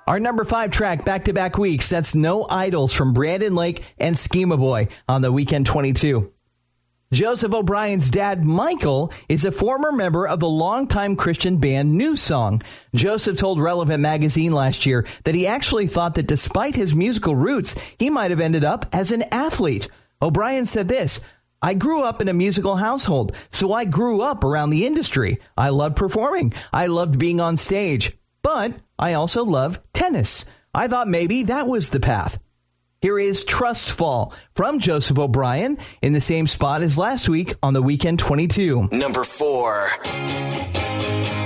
Our number 5 track back-to-back weeks, that's No Idols from Brandon Lake and Schema Boy on the Weekend 22. Joseph O'Brien's dad, Michael, is a former member of the longtime Christian band New Song. Joseph told Relevant Magazine last year that he actually thought that despite his musical roots, he might have ended up as an athlete. O'Brien said this, "I grew up in a musical household, so I grew up around the industry. I loved performing. I loved being on stage. But I also love tennis. I thought maybe that was the path." Here is Trust Fall from Joseph O'Brien in the same spot as last week on the Weekend 22. Number 4.